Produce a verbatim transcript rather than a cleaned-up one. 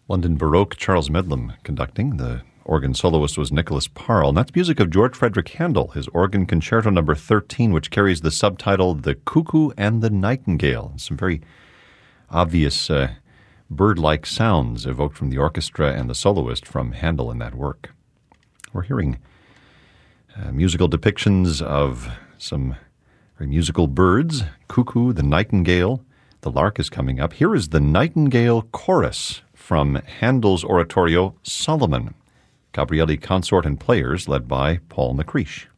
London Baroque, Charles Medlam conducting. The organ soloist was Nicholas Parle. And that's music of George Frederick Handel, his organ concerto number thirteen, which carries the subtitle The Cuckoo and the Nightingale. Some very obvious uh, bird-like sounds evoked from the orchestra and the soloist from Handel in that work. We're hearing uh, musical depictions of some very musical birds, cuckoo, the nightingale. The lark is coming up. Here is the Nightingale Chorus from Handel's oratorio Solomon. Gabrieli Consort and players led by Paul McCreish.